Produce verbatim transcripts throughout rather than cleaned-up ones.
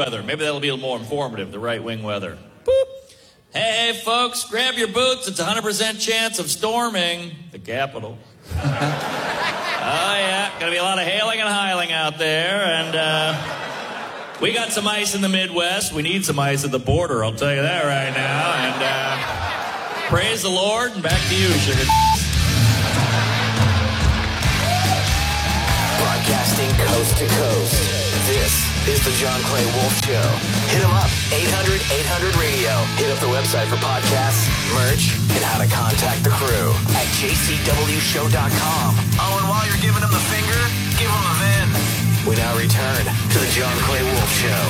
weather. Maybe that'll be a little more informative, the right-wing weather. Boop. Hey, folks, grab your boots. It's a one hundred percent chance of storming the Capitol. Oh, yeah, going to be a lot of hailing and hiling out there. And uh, we got some ice in the Midwest. We need some ice at the border, I'll tell you that right now. And uh, praise the Lord, and back to you, sugar. Broadcasting coast to coast. This is the John Clay Wolf Show. Hit him up, eight hundred eight hundred radio. Hit up the website for podcasts, merch, and how to contact the crew at j c w show dot com. Oh, and while you're giving him the finger, give him a vin. We now return to the John Clay Wolf Show.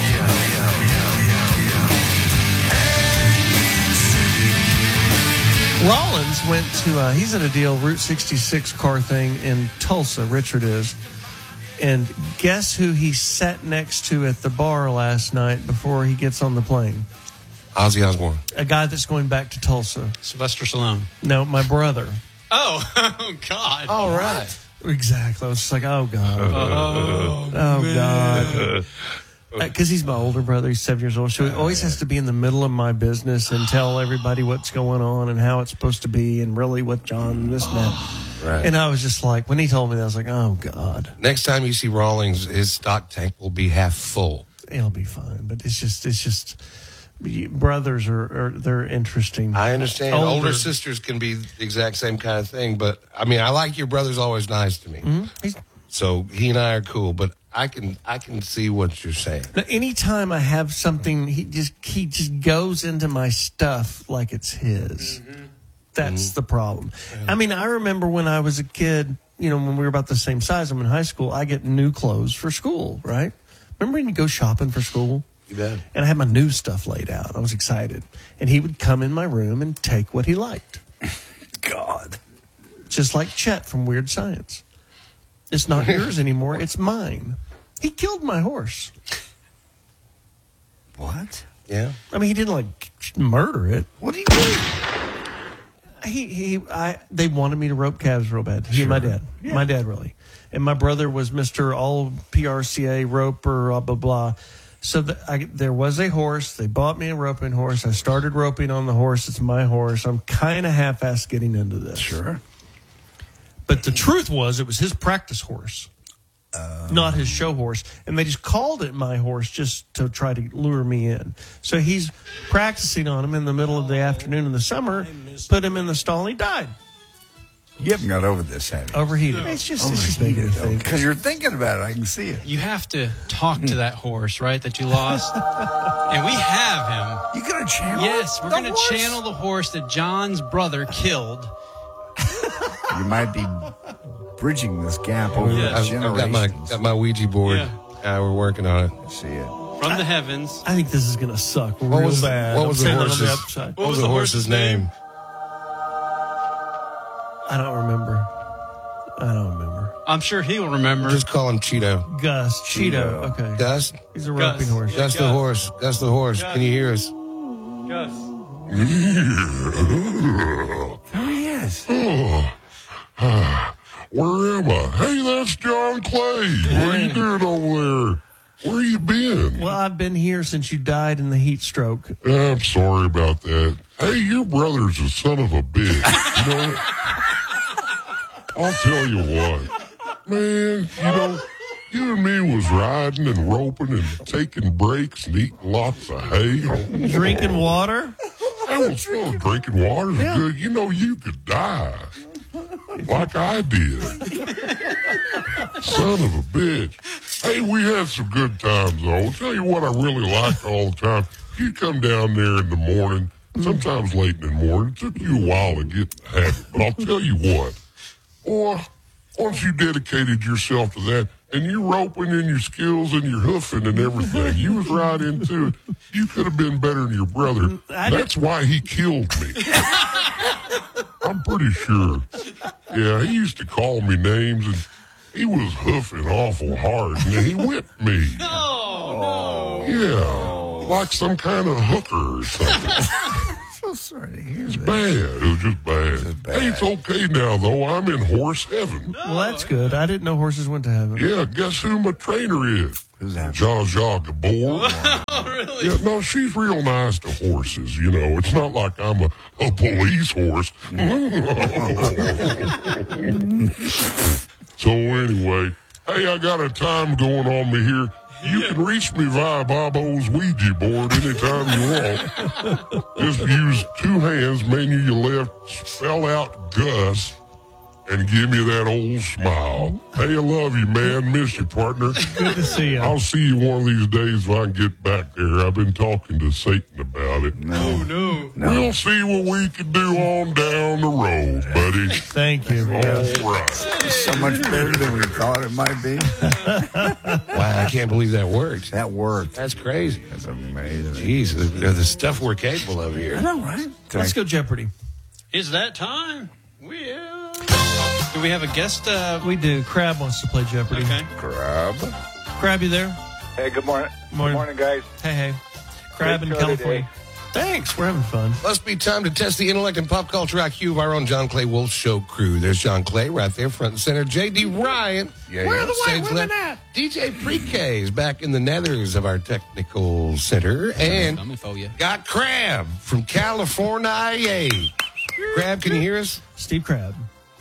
Rollins went to, uh, he's in a deal, Route sixty-six car thing in Tulsa, Richard is. And guess who he sat next to at the bar last night before he gets on the plane? Ozzy Osbourne. A guy that's going back to Tulsa. Sylvester Stallone. No, my brother. Oh, oh God. All right. Exactly. I was just like, oh, God. Oh, oh God. Because he's my older brother. He's seven years old. So he always has to be in the middle of my business and tell everybody what's going on and how it's supposed to be and really what John, this and that. Right. And I was just like, when he told me that, I was like, oh, God. Next time you see Rawlings, his stock tank will be half full. It'll be fine. But it's just, it's just, brothers are, are they're interesting. I understand. Older. Older sisters can be the exact same kind of thing. But, I mean, I like your brother's always nice to me. Mm-hmm. So he and I are cool. But I can I can see what you're saying. Now, anytime I have something, he just he just goes into my stuff like it's his. Mm-hmm. That's mm-hmm. the problem. Yeah. I mean, I remember when I was a kid, you know, when we were about the same size, I'm in high school, I get new clothes for school, right? Remember when you go shopping for school? You bet. And I had my new stuff laid out. I was excited. And he would come in my room and take what he liked. God. Just like Chet from Weird Science. It's not yours anymore. It's mine. He killed my horse. What? Yeah. I mean, he didn't like murder it. What did he do? He he. I. They wanted me to rope calves real bad. He Sure. and my dad. Yeah. My dad really. And my brother was Mister All P R C A roper. Blah blah blah. So the, I, there was a horse. They bought me a roping horse. I started roping on the horse. It's my horse. I'm kind of half-assed getting into this. Sure. But the truth was, it was his practice horse, uh, not his show horse. And they just called it my horse just to try to lure me in. So he's practicing on him in the middle of the afternoon in the summer, put him in the stall, and he died. You haven't got over this, have you? Overheated. It's just, it's just making it think. Because you're thinking about it. I can see it. You have to talk to that horse, right, that you lost. And we have him. You going to channel Yes, we're the going to horse? channel the horse that John's brother killed. You might be bridging this gap over Yes. I've, generations. I've got my got my Ouija board. Yeah. Uh, we're working on it. I see it. From the heavens. I think this is going to suck real What was the- bad. what I'm was the saying that on horse's- upside. What was the horse's name? I don't remember. I don't remember. I'm sure he will remember. Just call him Cheeto. Gus. Cheeto. Okay. Gus? He's a Gus. roping horse. Gus the horse. Gus the horse. Gus. Can you hear us? Gus. There he is. Where am I? Hey, that's John Clay. What are you doing over there? Where you been? Well, I've been here since you died in the heat stroke. I'm sorry about that. Hey, your brother's a son of a bitch. You know, I'll tell you what, man, you know, you and me was riding and roping and taking breaks and eating lots of hay. Drinking water? I was well, drinking water's Yeah. good. You know, you could die. Like I did. Son of a bitch. Hey, we had some good times, though. I'll tell you what I really liked all the time. You come down there in the morning, sometimes late in the morning. It took you a while to get the habit. But I'll tell you what. Boy, once you dedicated yourself to that, and you roping in your skills and your hoofing and everything, you was right into it. You could have been better than your brother. That's why he killed me. I'm pretty sure. Yeah, he used to call me names, and he was hoofing awful hard, and he whipped me. No, no. Yeah, like some kind of hooker or something. so sorry to hear It's that. bad. It was just bad. bad. Hey, it's okay now, though. I'm in horse heaven. Well, that's good. I didn't know horses went to heaven. Yeah, guess who my trainer is? Who's that? Zsa Gabor. Oh, really? Yeah, no, she's real nice to horses, you know. It's not like I'm a, a police horse. So anyway, hey, I got a time going on me here. You can reach me via Bobo's Ouija board anytime you want. Just use two hands, menu your left, spell out Gus, and give me that old smile. Hey, I love you, man. Miss you, partner. Good to see you. I'll see you one of these days if I can get back there. I've been talking to Satan about it. Oh, no. We'll see what we can do on down the road, buddy. Thank you. All right. So much better than we thought it might be. Wow, I can't believe that worked. That worked. That's crazy. That's amazing. Jeez, the, the stuff we're capable of I here. know, right? Let's go Jeopardy. Is that time? Well, do we have a guest? Uh, We do. Crab wants to play Jeopardy. okay. Crab. Crab, you there? Hey, good morning. Morning. Good morning, guys. Hey, hey. Crab Great in show California. today. Thanks. We're having fun. Must be time to test the intellect and pop culture I Q of our own John Clay Wolf Show crew. There's John Clay right there, front and center. J D Ryan. Yeah, Where yeah. are the white women at? D J Pre-K is back in the nethers of our technical center. And Coming for you. got Crab from California. Crab, can you hear us? Steve Crab.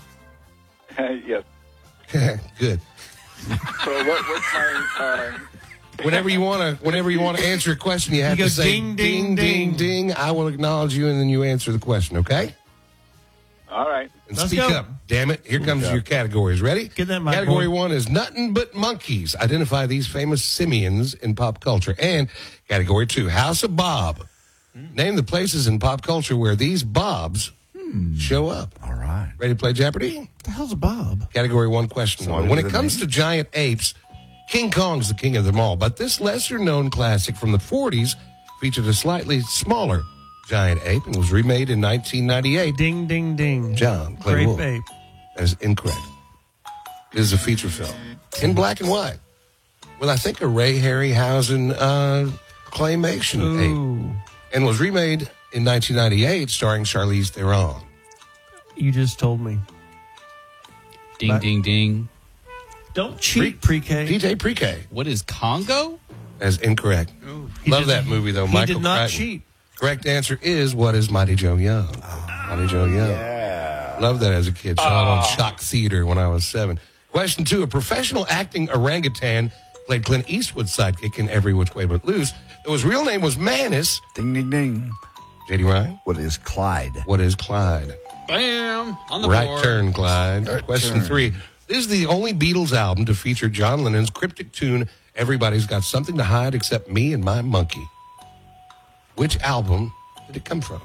yes. Good. So what, what's my... Uh, Whenever you want to, whenever you want to answer a question, you have You to go say ding, ding, ding, ding, ding. I will acknowledge you, and then you answer the question. Okay? all right. And Let's speak go. up. Damn it! Here comes your categories. Ready? Get that mic, Category boy. one is nothing but monkeys. Identify these famous simians in pop culture. And category two, House of Bob. Name the places in pop culture where these Bobs show up. All right. Ready to play Jeopardy? What the hell's a Bob? Category one, question So one. what When is it the comes name? to giant apes, King Kong's the king of them all. But this lesser-known classic from the forties featured a slightly smaller giant ape and was remade in nineteen ninety-eight. Ding, ding, ding. John Clay Grape Wolf. ape. That is incorrect. It is a feature film in black and white with, I think, a Ray Harryhausen uh, claymation ape, Ooh. and was remade in nineteen ninety-eight starring Charlize Theron. You just told me. Ding, Back- ding, ding. Don't cheat, pre-K. D J Pre-K. What is Congo? That is incorrect. He Love did- that movie, though. He Michael did not Crichton. cheat. Correct answer is what is Mighty Joe Young? Mighty Joe Young. Yeah. Love that as a kid. Saw it on Shock Theater when I was seven. Question two. A professional acting orangutan played Clint Eastwood's sidekick in Every Which Way But Loose. His real name was Manus. Ding, ding, ding. J D Ryan. What is Clyde? What is Clyde? Bam! On the Right board. turn, Clyde. Right Question turn. three. This is the only Beatles album to feature John Lennon's cryptic tune, Everybody's Got Something to Hide Except Me and My Monkey. Which album did it come from?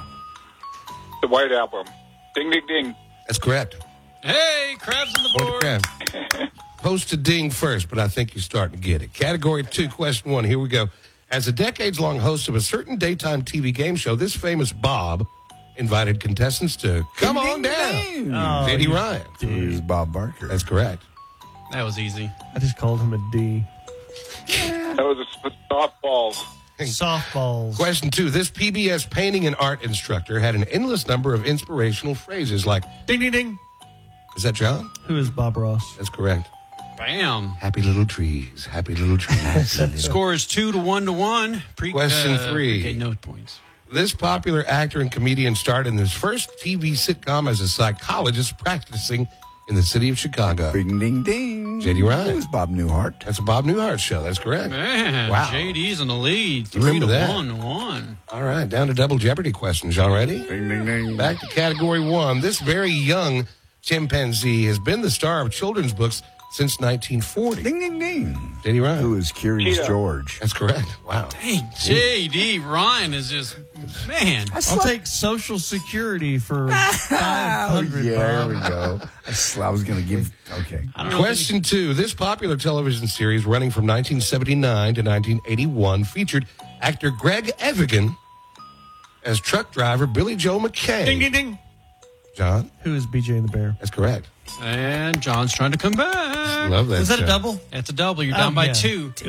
The White Album. Ding, ding, ding. That's correct. Hey, crabs on the Point board. to Crab. Post to ding first, but I think you're starting to get it. Category two, question one. Here we go. As a decades-long host of a certain daytime T V game show, this famous Bob invited contestants to come on down. J D Ryan. Who's Bob Barker? That's correct. That was easy. I just called him a D. That was a sp- softball. Softballs. Question two. This P B S painting and art instructor had an endless number of inspirational phrases like, Ding, ding, ding. is that John? Who is Bob Ross? That's correct. Bam. Happy little trees. Happy little trees. Score is two to one to one. Pre- Question uh, three. Okay, no points. This popular actor and comedian starred in his first T V sitcom as a psychologist practicing in the city of Chicago. Ding, ding, ding. J D Ryan. Who's Bob Newhart? That's a Bob Newhart show. That's correct. Man, Wow. J D's in the lead. Three Remember to that. one to one. All right, down to double Jeopardy questions. Y'all ready? Ding, ding, ding. Back to category one. This very young chimpanzee has been the star of children's books since nineteen forty. Ding, ding, ding. J D Ryan. Who is Curious Cheetah. George? That's correct. Wow. Hey, J D Ryan is just, man. I'll take Social Security for five Oh, hundred. yeah, there Bob. we go. I, sl- I was going to give. Okay. I don't know. Question two. This popular television series running from nineteen seventy-nine to nineteen eighty-one featured actor Greg Evigan as truck driver Billy Joe McKay. Ding, ding, ding. John, Who is B J and the Bear? that's correct. And John's trying to come back. Love that Is that show. a double? It's a double. You're Oh, down by yeah. two. Good.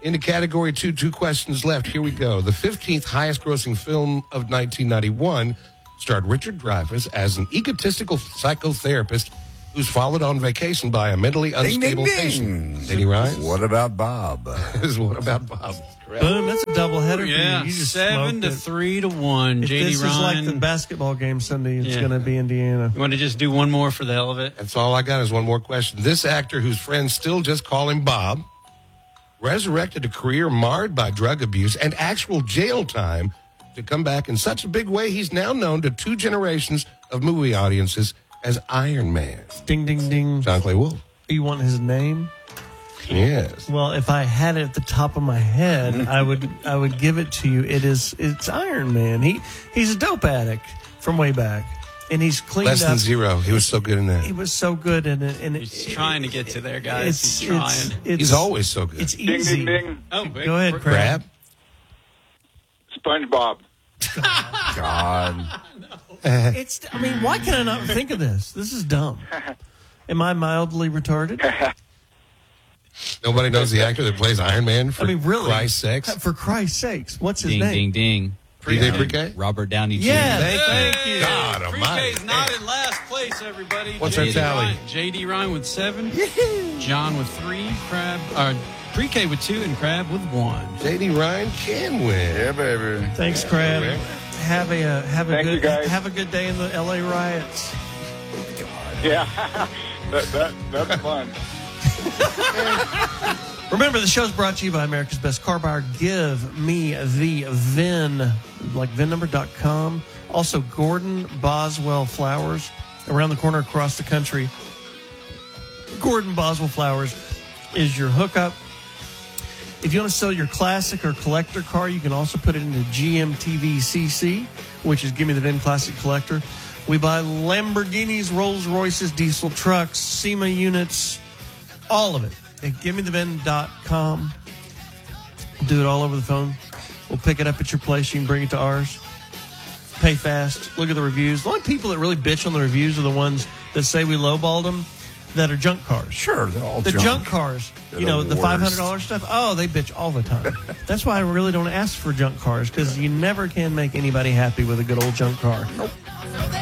Into category two, two questions left. Here we go. The fifteenth highest grossing film of nineteen ninety-one starred Richard Dreyfuss as an egotistical psychotherapist who's followed on vacation by a mentally Ding, ding, unstable ding. patient. Danny Ryan? What about Bob? What about Bob? Boom, that's a double header Yeah, for you. You just seven to smoked it. three to one. If J D this is like Ryan. the basketball game Sunday, it's Yeah. going to be Indiana. You want to just do one more for the hell of it? That's all I got is one more question. This actor, whose friends still just call him Bob, resurrected a career marred by drug abuse and actual jail time to come back in such a big way he's now known to two generations of movie audiences as Iron Man. Ding, ding, ding. John Clay Wolf. You want his name? Yes. Well, if I had it at the top of my head, I would I would give it to you. It is it's Iron Man. He he's a dope addict from way back, and he's cleaned Less up. than zero. He was so good in that. He was so good in it, and it, He's trying to get to there, guys. It's, He's trying. it's, it's He's always so good. It's Ding, easy. ding, ding. oh, big- Go ahead, Crab. Crab. SpongeBob. God. It's. I mean, why can I not think of this? This is dumb. Am I mildly retarded? Nobody knows the actor that plays Iron Man for I mean, really? Christ's sakes. For Christ's sakes, what's his Ding, name? ding, ding. P J Pre-K? Robert Downey Junior Yeah, Thank thank you. God almighty. Pre-K's not in last place, everybody. What's J D our tally? Ryan, J D Ryan with seven, John with three, Crab, uh, Pre-K with two, and Crab with one. J D Ryan can win. Yeah, baby. Thanks, Crab. Have a uh, have a Thank good you, guys. have a good day in the L A riots. Yeah, that, that that's fun. Remember, the show's brought to you by America's Best Car Buyer. Give me the V I N, like V I N number dot com. Also, Gordon Boswell Flowers, around the corner across the country. Gordon Boswell Flowers is your hookup. If you want to sell your classic or collector car, you can also put it into G M T V C C, which is Give Me the V I N Classic Collector. We buy Lamborghinis, Rolls Royces, diesel trucks, SEMA units, all of it at give me the V I N dot com. Do it all over the phone. We'll pick it up at your place. You can bring it to ours. Pay fast. Look at the reviews. The only people that really bitch on the reviews are the ones that say we lowballed them, that are junk cars. Sure, they're all The junk. junk cars, They're you know, the the five hundred dollars worst. stuff, oh, they bitch all the time. That's why I really don't ask for junk cars, because you never can make anybody happy with a good old junk car. Nope.